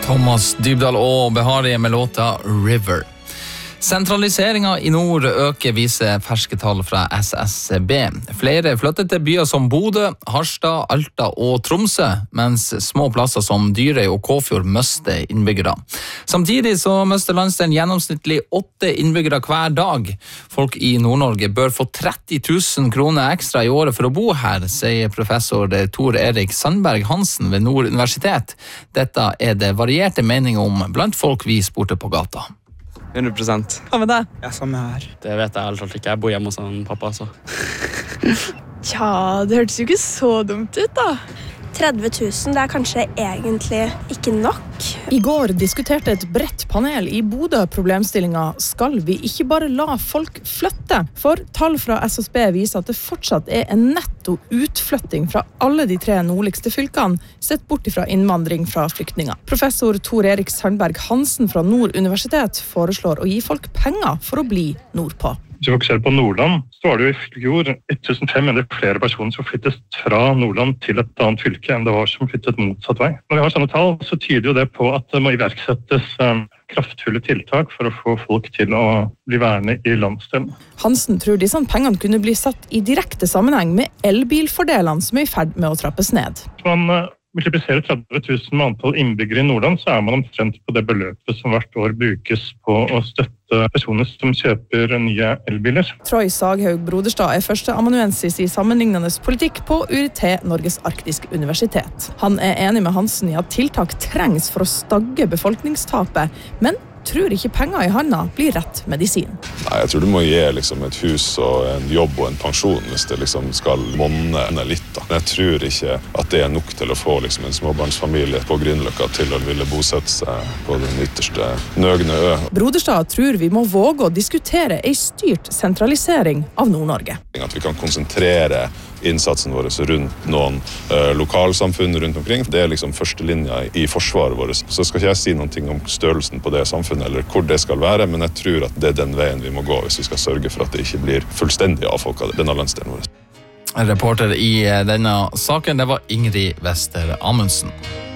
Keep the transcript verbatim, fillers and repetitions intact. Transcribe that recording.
Thomas Dybdahl og Beharie med låta River. Sentraliseringen i nord øker, viser ferske tall fra S S B. Flere flytter til byer som Bodø, Harstad, Alta og Tromsø, mens små plasser som Dyrøy og Kåfjord mister innbyggere. Samtidig så mister landsdelen gjennomsnittlig åtte innbyggere hver dag. Folk i Nord-Norge bør få tretti tusen kroner ekstra i året for å bo her, sier professor Tor Erik Sandberg Hansen ved Nord universitet. Dette er det varierte meninger om blant folk vi spurte på gata. hundre prosent. Hva med deg? Ja, samme her. Det vet jeg helt ikke. Jeg bor hjemme hos en pappa, så. Ja, det hørtes jo ikke så dumt ut da. tretti tusen, det er kanskje egentlig ikke nok. I går diskuterte et bredt panel i Bodø problemstillinga skal vi ikke bare la folk flytte, for tall fra S S B viser at det fortsatt er en netto utflytting fra alle de tre nordligste fylkene, sett bort fra innvandring fra flyktninger. Professor Tor Erik Sandberg Hansen fra Nord universitet foreslår å gi folk penger for å bli nordpå. Hvis vi fokuserer på Nordland, så var det jo i fjor femten hundre flere personer som flyttet fra Nordland til et annet fylke enn det var som flyttet motsatt vei. Når vi har sånne tall, så tyder jo det på at det må iverksettes um, kraftfulle tiltak for å få folk til å bli værende i landsdelen. Hansen tror disse pengene kunne bli satt i direkte sammenheng med elbilfordelene som er i ferd med å trappes ned. Man uh, multipliserer tretti tusen med antall innbyggere i Nordland, så er man omtrent på det beløpet som hvert år brukes på å støtte personer som kjøper nye elbiler. Troy Saghaug Broderstad er førsteamanuensis i sammenlignende politikk på U I T Norges Arktisk Universitet. Han er enig med Hansen i at tiltak trengs for å stagge befolkningstapet, men tror ikke penger i handa blir rett medisin. Nei, jeg tror du må gi liksom, et hus og en jobb og en pensjon hvis det liksom, skal monne litt. Da. Men jeg tror ikke at det er nok til å få liksom, en småbarnsfamilie på Grünerløkka til å ville bosette seg på den ytterste nøgne ø. Broderstad tror vi må våge å diskutere en styrt sentralisering av Nord-Norge. At vi kan konsentrere innsatsen vår rundt noen uh, lokalsamfunn rundt omkring. Det er liksom førstelinja i forsvaret vårt. Så skal ikke jeg si noe om størrelsen på det samfunnet eller hvor det skal være, men jeg tror at det er den veien vi må gå hvis vi skal sørge for at det ikke blir fullstendig avfolket denne landsdelen vår. Reporter i denne saken, det var Ingrid Wester Amundsen.